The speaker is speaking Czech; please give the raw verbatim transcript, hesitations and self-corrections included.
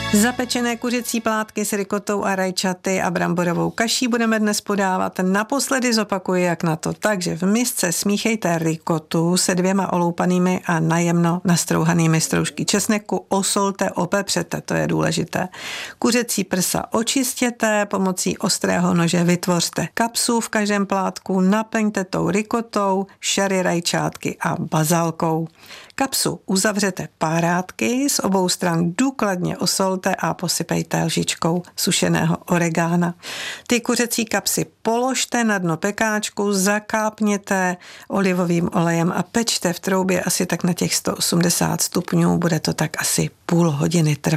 Zapečené kuřecí plátky s rikotou a rajčaty a bramborovou kaší budeme dnes podávat. Naposledy zopakuji, jak na to. Takže v misce smíchejte rikotu se dvěma oloupanými a najemno nastrouhanými stroužky česneku. Osolte, opepřete, to je důležité. Kuřecí prsa očistěte, pomocí ostrého nože vytvořte kapsu v každém plátku, naplňte tou rikotou, šery, rajčátky a bazalkou. Kapsu uzavřete párátky, z obou stran důkladně osolte a posypejte lžičkou sušeného oregána. Ty kuřecí kapsy položte na dno pekáčku, zakápněte olivovým olejem a pečte v troubě asi tak na těch sto osmdesát stupňů, bude to tak asi půl hodiny trvat.